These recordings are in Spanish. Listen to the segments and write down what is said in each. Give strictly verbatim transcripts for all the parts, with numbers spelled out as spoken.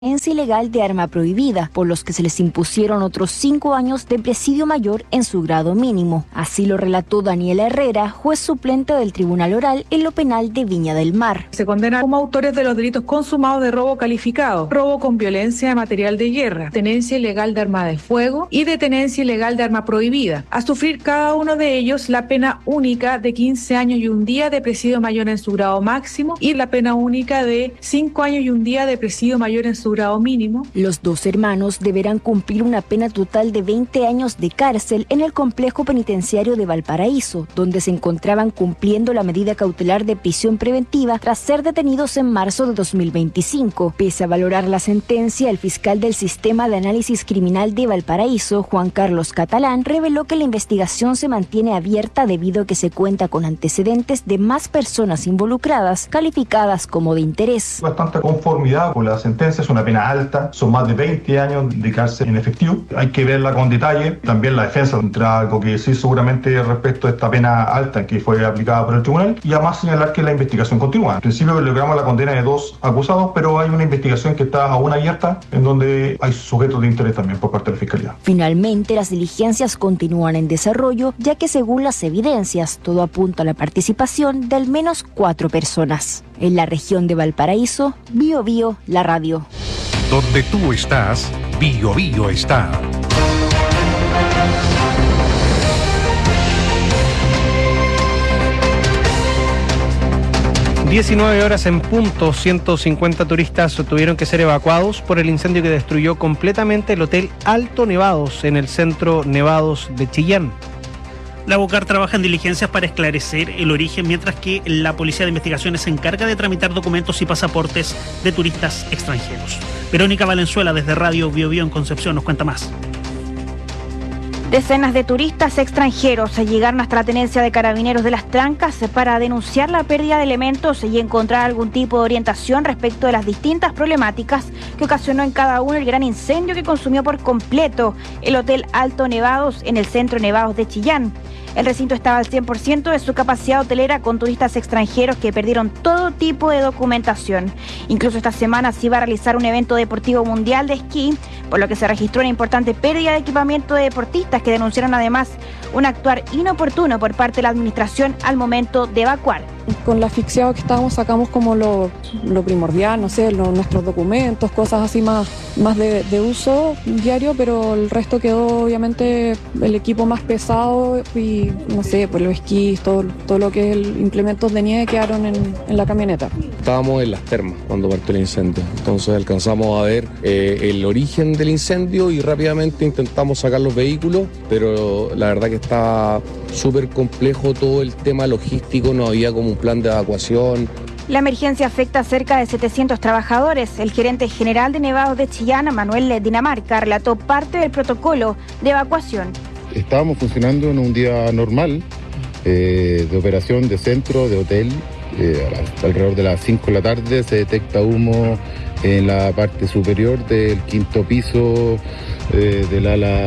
tenencia ilegal de arma prohibida, por los que se les impusieron otros cinco años de presidio mayor en su grado mínimo. Así lo relató Daniela Herrera, juez suplente del Tribunal Oral en lo penal de Viña del Mar. Se condenan como autores de los delitos consumados de robo calificado, robo con violencia de material de guerra, tenencia ilegal de arma de fuego y de tenencia ilegal de arma prohibida, a sufrir cada uno de ellos la pena única de quince años y un día de presidio mayor en su grado máximo y la pena única de cinco años y un día de presidio mayor en su grado mínimo. Los dos hermanos deberán cumplir una pena total de veinte años de cárcel en el complejo penitenciario de Valparaíso, donde se encontraban cumpliendo la medida cautelar de prisión preventiva tras ser detenidos en marzo de dos mil veinticinco. Pese a valorar la sentencia, el fiscal del Sistema de Análisis Criminal de Valparaíso, Juan Carlos Catalán, reveló que la investigación se mantiene abierta debido a que se cuenta con antecedentes de más personas involucradas, calificadas como de interés. Bastante conformidad con la sentencia, es una pena alta, son más de veinte años de cárcel en efectivo. Hay que verla con detalle. También la defensa tendrá algo que decir seguramente respecto a esta pena alta que fue aplicada por el tribunal, y además señalar que la investigación continúa. En principio logramos la condena de dos acusados, pero hay una investigación que está aún abierta en donde hay sujetos de interés también por parte de la Fiscalía. Finalmente, las diligencias continúan en desarrollo, ya que según las evidencias, todo apunta a la participación de al menos cuatro personas. En la región de Valparaíso, Bio Bio, la radio. Donde tú estás, Bio Bio está. diecinueve horas en punto, ciento cincuenta turistas tuvieron que ser evacuados por el incendio que destruyó completamente el Hotel Alto Nevados en el centro Nevados de Chillán. La BOCAR trabaja en diligencias para esclarecer el origen, mientras que la Policía de Investigaciones se encarga de tramitar documentos y pasaportes de turistas extranjeros. Verónica Valenzuela, desde Radio Bio Bio en Concepción, nos cuenta más. Decenas de turistas extranjeros llegaron hasta la tenencia de Carabineros de Las Trancas para denunciar la pérdida de elementos y encontrar algún tipo de orientación respecto de las distintas problemáticas que ocasionó en cada uno el gran incendio que consumió por completo el Hotel Alto Nevados en el centro Nevados de Chillán. El recinto estaba al cien por ciento de su capacidad hotelera, con turistas extranjeros que perdieron todo tipo de documentación. Incluso esta semana se iba a realizar un evento deportivo mundial de esquí, por lo que se registró una importante pérdida de equipamiento de deportistas, que denunciaron además un actuar inoportuno por parte de la administración al momento de evacuar. Con la asfixiado que estábamos sacamos como lo, lo primordial, no sé, lo, nuestros documentos, cosas así más, más de, de uso diario, pero el resto quedó obviamente el equipo más pesado y no sé, pues los esquís, todo, todo lo que es el implementos de nieve quedaron en, en la camioneta. Estábamos en las termas cuando partió el incendio, entonces alcanzamos a ver eh, el origen del incendio y rápidamente intentamos sacar los vehículos, pero la verdad que estaba súper complejo todo el tema logístico, no había como un plan de evacuación. La emergencia afecta a cerca de setecientos trabajadores. El gerente general de Nevados de Chillán, Manuel Dinamarca, relató parte del protocolo de evacuación. Estábamos funcionando en un día normal eh, de operación de centro, de hotel. Eh, alrededor de las cinco de la tarde se detecta humo en la parte superior del quinto piso eh, del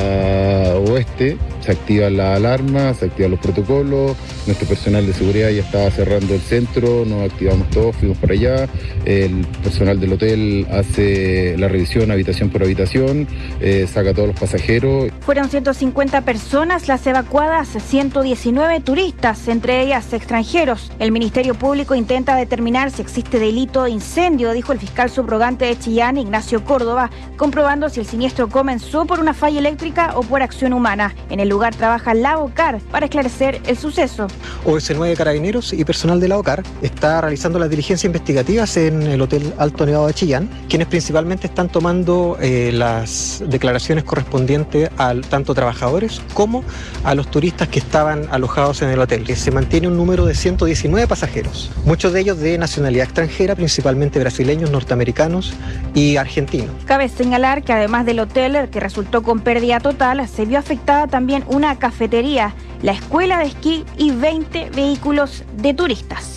ala oeste. Se activan las alarmas, se activan los protocolos, nuestro personal de seguridad ya estaba cerrando el centro, nos activamos todos, fuimos para allá, el personal del hotel hace la revisión habitación por habitación, eh, saca a todos los pasajeros. Fueron ciento cincuenta personas las evacuadas, ciento diecinueve turistas, entre ellas extranjeros. El Ministerio Público intenta determinar si existe delito de incendio, dijo el fiscal subrogante de Chillán, Ignacio Córdoba, comprobando si el siniestro comenzó por una falla eléctrica o por acción humana. En el lugar trabaja la BOCAR para esclarecer el suceso. O S nueve Carabineros y personal de la BOCAR está realizando las diligencias investigativas en el Hotel Alto Nevado de Chillán, quienes principalmente están tomando eh, las declaraciones correspondientes a tanto trabajadores como a los turistas que estaban alojados en el hotel. Se mantiene un número de ciento diecinueve pasajeros, muchos de ellos de nacionalidad extranjera, principalmente brasileños, norteamericanos y argentinos. Cabe señalar que además del hotel, que resultó con pérdida total, se vio afectada también una cafetería, la escuela de esquí y veinte vehículos de turistas.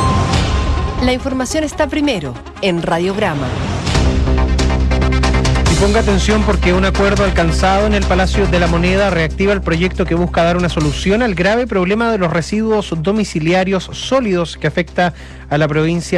La información está primero en Radiograma. ponga atención porque un acuerdo alcanzado en el Palacio de la Moneda reactiva el proyecto que busca dar una solución al grave problema de los residuos domiciliarios sólidos que afecta a la provincia